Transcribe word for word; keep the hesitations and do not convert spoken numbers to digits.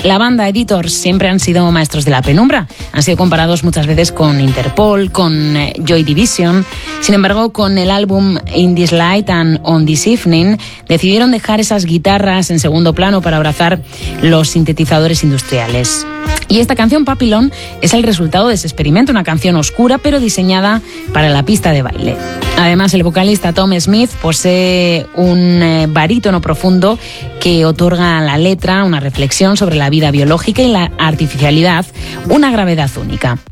La banda Editors siempre han sido maestros de la penumbra. Han sido comparados muchas veces con Interpol, con eh, Joy Division. Sin embargo, con el álbum In This Light and On This Evening, decidieron dejar esas guitarras en segundo plano para abrazar los sintetizadores industriales. Y esta canción, Papillon, es el resultado de ese experimento, una canción oscura pero diseñada para la pista de baile. Además, el vocalista Tom Smith posee un eh, barítono profundo que otorga a la letra una reflexión sobre la vida biológica y la artificialidad, una gravedad única.